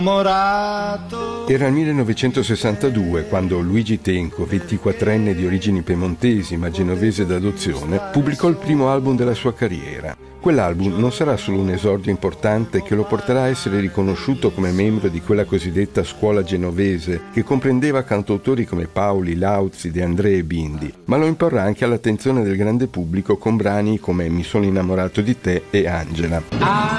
Era il 1962 quando Luigi Tenco, 24enne di origini piemontesi ma genovese d'adozione, pubblicò il primo album della sua carriera. Quell'album non sarà solo un esordio importante che lo porterà a essere riconosciuto come membro di quella cosiddetta scuola genovese che comprendeva cantautori come Paoli, Lauzi, De André e Bindi, ma lo imporrà anche all'attenzione del grande pubblico con brani come Mi sono innamorato di te e Angela.